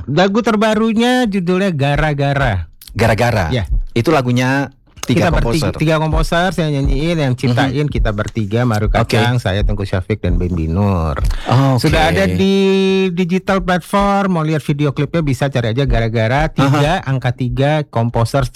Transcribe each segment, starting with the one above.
Lagu terbarunya judulnya Gara-Gara. Gara-gara. Ya. Itu lagunya tiga komposer saya nyanyiin, yang ciptain kita bertiga, Maru Kacang, saya Tengku Syafiq dan Ben Binur. Sudah ada di digital platform. Mau lihat video klipnya bisa cari aja Gara-gara 3 angka 3 komposer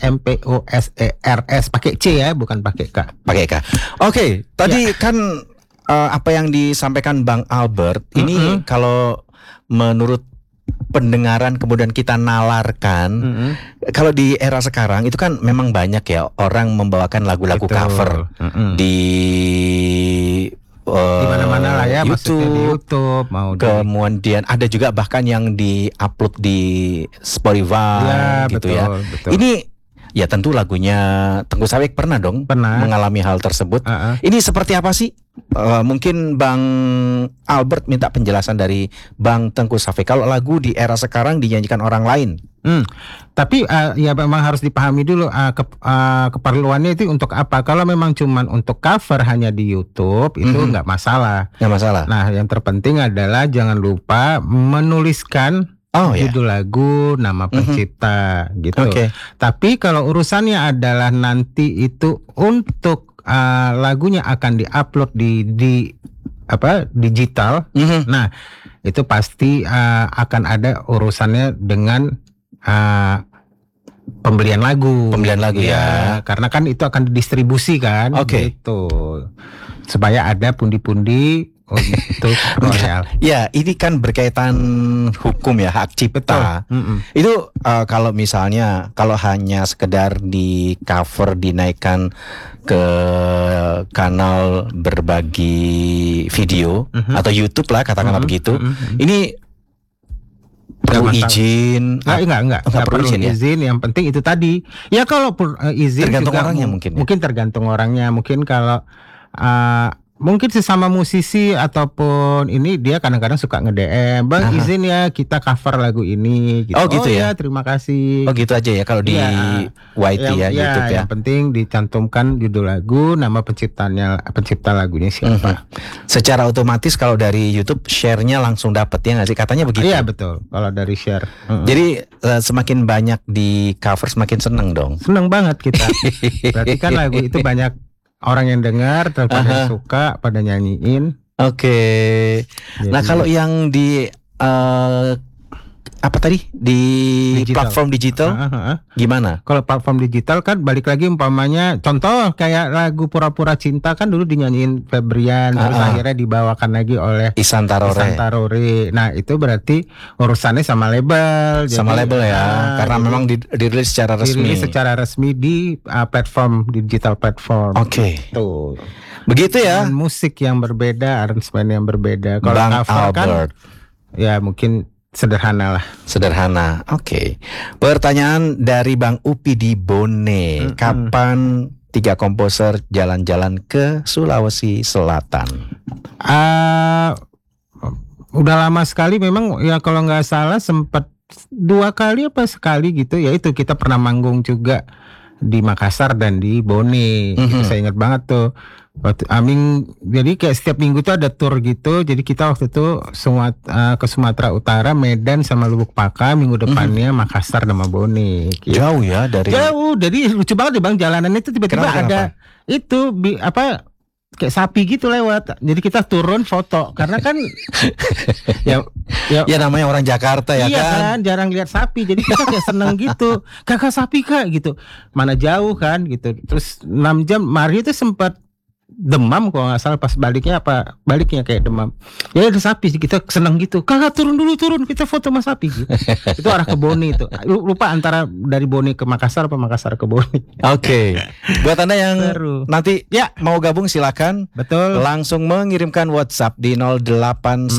COMPOSERS pakai C ya, bukan pakai K. Pakai K. Oke, tadi kan apa yang disampaikan Bang Albert ini kalau menurut pendengaran kemudian kita nalarkan, kalau di era sekarang itu kan memang banyak ya orang membawakan lagu-lagu cover di mana-mana lah ya, YouTube, di YouTube mau kemudian ada juga bahkan yang di-upload di Spotify gitu ya. Betul. Ini ya tentu lagunya Tengku Syafiq pernah mengalami hal tersebut. Ini seperti apa sih? Mungkin Bang Albert minta penjelasan dari Bang Tengku Syafiq. Kalau lagu di era sekarang dinyanyikan orang lain, tapi ya memang harus dipahami dulu keperluannya itu untuk apa. Kalau memang cuman untuk cover hanya di YouTube itu nggak masalah. Nggak masalah. Nah, yang terpenting adalah jangan lupa menuliskan judul lagu, nama pencipta gitu. Tapi kalau urusannya adalah nanti itu untuk lagunya akan diupload di digital. Nah, itu pasti akan ada urusannya dengan pembelian lagu. Ya, karena kan itu akan didistribusi kan, gitu. Supaya ada pundi-pundi untuk royal. Ya, ini kan berkaitan hukum ya, hak cipta. Itu kalau misalnya kalau hanya sekedar di cover dinaikkan ke kanal berbagi video atau YouTube lah katakanlah begitu. Ini perlu izin? Enggak perlu izin. Yang penting itu tadi. Ya kalau izin tergantung juga orangnya mungkin tergantung orangnya. Mungkin kalau mungkin sesama musisi ataupun ini dia kadang-kadang suka nge-DM, Bang izin ya kita cover lagu ini gitu. Oh gitu ya, terima kasih. Oh gitu aja ya kalau di YT YouTube ya. Yang penting dicantumkan judul lagu, nama pencipta lagunya siapa. Secara otomatis kalau dari YouTube share-nya langsung dapat ya nggak sih, katanya begitu. Iya betul, kalau dari share. Jadi semakin banyak di cover semakin seneng dong. Seneng banget kita. Berarti kan lagu itu banyak orang yang dengar, pada suka, pada nyanyiin. Nah kalau yang di apa tadi di digital. Platform digital gimana? Kalau platform digital kan balik lagi umpamanya contoh kayak lagu Pura-Pura Cinta kan dulu dinyanyiin Febrian, terus akhirnya dibawakan lagi oleh Ihsan Tarore. Nah itu berarti urusannya sama label. Sama label ya, karena memang dirilis secara resmi. Di platform digital platform. Tuh. Begitu ya. Dan musik yang berbeda, aransemen yang berbeda. Kalau cover kan ya mungkin sederhana. Pertanyaan dari Bang Upi di Bone. Kapan 3 komposer jalan-jalan ke Sulawesi Selatan? Udah lama sekali memang ya, kalau nggak salah sempat 2 kali apa sekali gitu ya. Itu kita pernah manggung juga di Makassar dan di Bone. Itu saya ingat banget tuh. Jadi kayak setiap minggu tuh ada tour gitu. Jadi kita waktu itu ke Sumatera Utara, Medan sama Lubuk Pakam. Minggu depannya Makassar sama Bone gitu. Jauh ya dari. Jauh, jadi lucu banget deh Bang, jalanan itu tiba-tiba ada itu kayak sapi gitu lewat. Jadi kita turun foto karena kan ya namanya orang Jakarta ya kan jarang lihat sapi. Jadi kita kayak seneng gitu. Kakak sapi Kak gitu. Mana jauh kan gitu. Terus 6 jam Mari itu sempat demam kalau nggak salah, pas baliknya kayak demam. Ya ada sapi, kita seneng gitu. Kakak turun kita foto sama sapi gitu. Itu arah ke Bone itu. Lupa antara dari Bone ke Makassar apa Makassar ke Bone. Buat Anda yang nanti mau gabung silakan. Betul. Langsung mengirimkan WhatsApp di 0811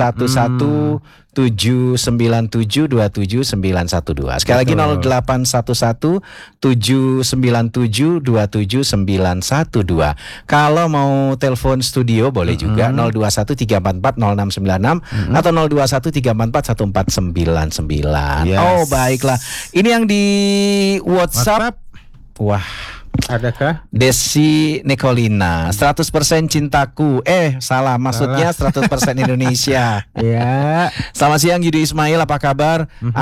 797 27912. Sekali lagi 0811 797 27912. Kalau mau telepon studio boleh juga 021 344 0696 atau 021 344 1499. Oh baiklah. Ini yang di WhatsApp. Wah, adakah? Desi Nikolina, 100% cintaku. Salah, maksudnya 100% Indonesia. Ya. Selamat siang Yudi Ismail, apa kabar?